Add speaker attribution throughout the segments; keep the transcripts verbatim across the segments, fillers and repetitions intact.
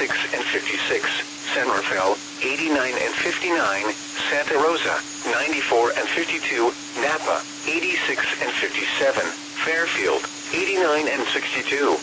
Speaker 1: eighty-six and fifty-six, San Rafael, eighty-nine and fifty-nine, Santa Rosa, ninety-four and fifty-two, Napa, eighty-six and fifty-seven, Fairfield, eighty-nine and sixty-two.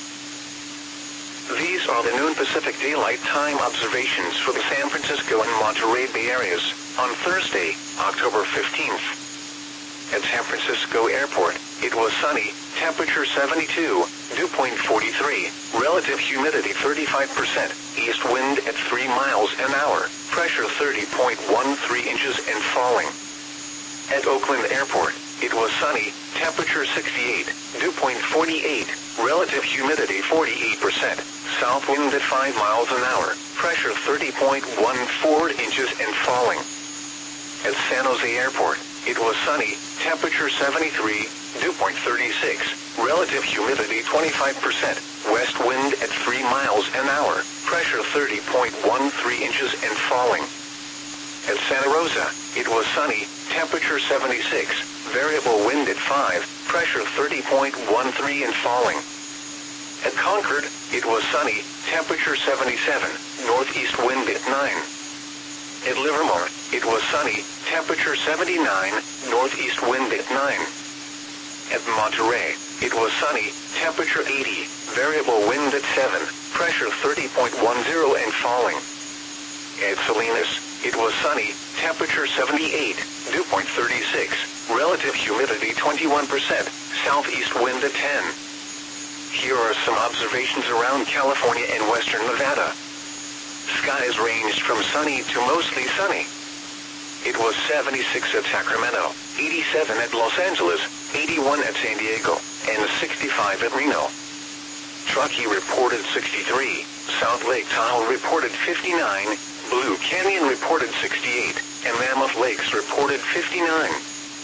Speaker 1: These are the noon Pacific Daylight Time observations for the San Francisco and Monterey Bay areas on Thursday, October fifteenth. At San Francisco Airport, it was sunny, temperature seventy-two, dew point forty-three, relative humidity thirty-five percent, east wind at three miles an hour, pressure thirty point one three inches and falling. At Oakland Airport, it was sunny, temperature sixty-eight, dew point forty-eight, relative humidity forty-eight percent, south wind at five miles an hour, pressure thirty point one four inches and falling. At San Jose Airport, it was sunny, temperature seventy-three, dew point thirty-six, relative humidity twenty-five percent, west wind at three miles an hour, pressure thirty point one three inches and falling. At Santa Rosa, it was sunny, temperature seventy-six, variable wind at five, pressure thirty point one three and falling. At Concord, it was sunny, temperature seventy-seven, northeast wind at nine. At Livermore, it was sunny, temperature seventy-nine, northeast wind at nine. At Monterey, it was sunny, temperature eighty, variable wind at seven, pressure thirty point one zero and falling. At Salinas, it was sunny, temperature seventy-eight, dew point thirty-six, relative humidity twenty-one percent, southeast wind at ten. Here are some observations around California and western Nevada. Skies ranged from sunny to mostly sunny. It was seventy-six at Sacramento, eighty-seven at Los Angeles, eighty-one at San Diego, and sixty-five at Reno. Truckee reported sixty-three, South Lake Tahoe reported fifty-nine, Blue Canyon reported sixty-eight, and Mammoth Lakes reported fifty-nine.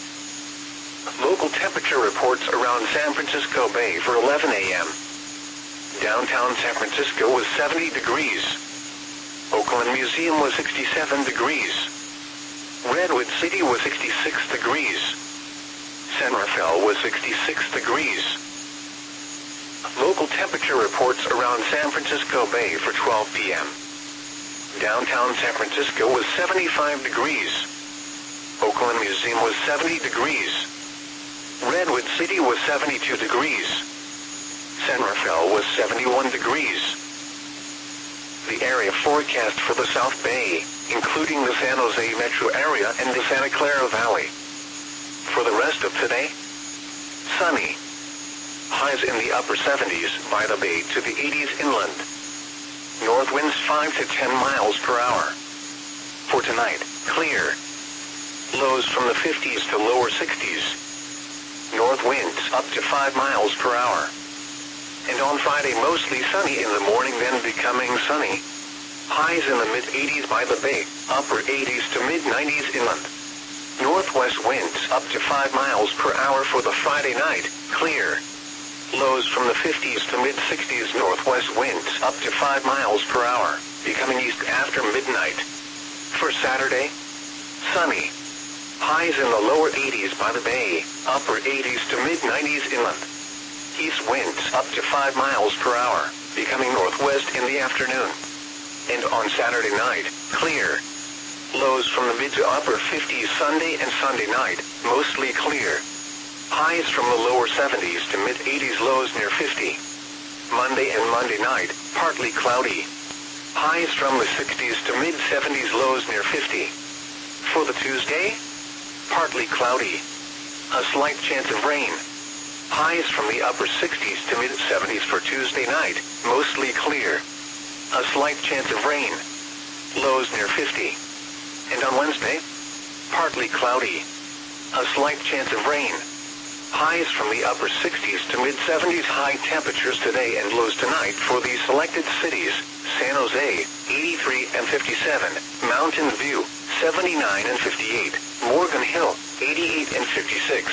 Speaker 1: Local temperature reports around San Francisco Bay for eleven a m Downtown San Francisco was seventy degrees. Oakland Museum was sixty-seven degrees. Redwood City was sixty-six degrees. San Rafael was sixty-six degrees. Local temperature reports around San Francisco Bay for twelve p m Downtown San Francisco was seventy-five degrees. Oakland Museum was seventy degrees. Redwood City was seventy-two degrees. San Rafael was seventy-one degrees. The area forecast for the South Bay, including the San Jose metro area and the Santa Clara Valley. For the rest of today, sunny. Highs in the upper seventies by the bay to the eighties inland. North winds five to ten miles per hour. For tonight, clear. Lows from the fifties to lower sixties. North winds up to five miles per hour. And on Friday, mostly sunny in the morning, then becoming sunny. Highs in the mid-eighties by the bay, upper eighties to mid-nineties inland. Northwest winds up to five miles per hour for the Friday night, clear. Lows from the fifties to mid-sixties, northwest winds up to five miles per hour, becoming east after midnight. For Saturday, sunny. Highs in the lower eighties by the bay, upper eighties to mid-nineties inland. East winds up to five miles per hour, becoming northwest in the afternoon. And on Saturday night, clear. Lows from the mid to upper fifties Sunday and Sunday night, mostly clear. Highs from the lower seventies to mid-eighties, lows near fifty. Monday and Monday night, partly cloudy. Highs from the sixties to mid-seventies, lows near fifty. For the Tuesday, partly cloudy. A slight chance of rain. Highs from the upper sixties to mid-seventies for Tuesday night, mostly clear. A slight chance of rain. Lows near fifty. And on Wednesday, partly cloudy. A slight chance of rain. Highs from the upper sixties to mid-seventies, high temperatures today and lows tonight for these selected cities: San Jose, eighty-three and fifty-seven, Mountain View, seventy-nine and fifty-eight, Morgan Hill, eighty-eight and fifty-six.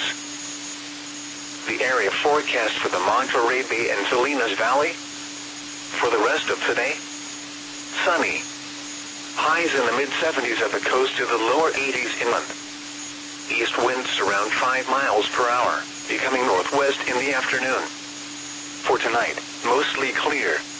Speaker 1: The area forecast for the Monterey Bay and Salinas Valley. For the rest of today, sunny. Highs in the mid-seventies at the coast to the lower eighties inland. East winds around five miles per hour, becoming northwest in the afternoon. For tonight, mostly clear.